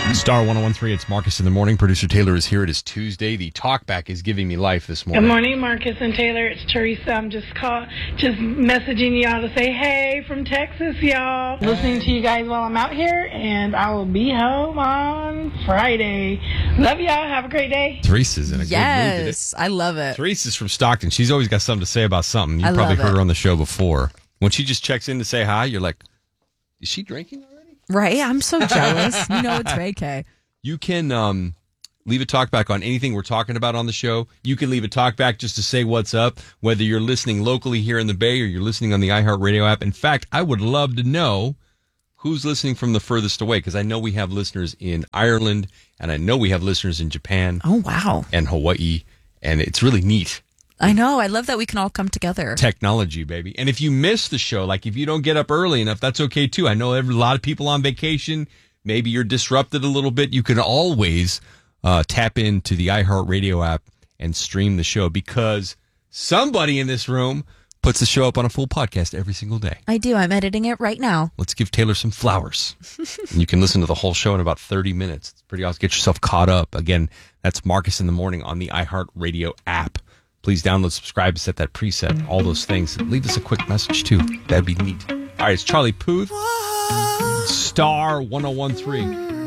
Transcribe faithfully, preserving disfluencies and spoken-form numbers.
Star one oh one three, it's Marcus in the morning. Producer Taylor is here. It is Tuesday. The talkback is giving me life this morning. Good morning, Marcus and Taylor. It's Teresa. I'm just call, just messaging y'all to say hey from Texas, y'all. Listening to you guys while I'm out here, and I will be home on Friday. Love y'all. Have a great day. Teresa's in a yes, good mood today. I love it. Teresa's from Stockton. She's always got something to say about something. You I probably love heard it. her on the show before. When she just checks in to say hi, you're like, is she drinking already? Right? I'm so jealous. You know it's vacay. You can um, leave a talkback on anything we're talking about on the show. You can leave a talkback just to say what's up, whether you're listening locally here in the Bay or you're listening on the iHeartRadio app. In fact, I would love to know who's listening from the furthest away, because I know we have listeners in Ireland, and I know we have listeners in Japan. Oh, wow. And Hawaii, and it's really neat. I know. I love that we can all come together. Technology, baby. And if you miss the show, like if you don't get up early enough, that's okay too. I know every, a lot of people on vacation. Maybe you're disrupted a little bit. You can always uh, tap into the iHeartRadio app and stream the show, because somebody in this room puts the show up on a full podcast every single day. I do. I'm editing it right now. Let's give Taylor some flowers. And you can listen to the whole show in about thirty minutes. It's pretty awesome. Get yourself caught up. Again, that's Marcus in the Morning on the iHeartRadio app. Please download, subscribe, set that preset, all those things. Leave us a quick message, too. That'd be neat. All right, it's Charlie Puth, Star one oh one three.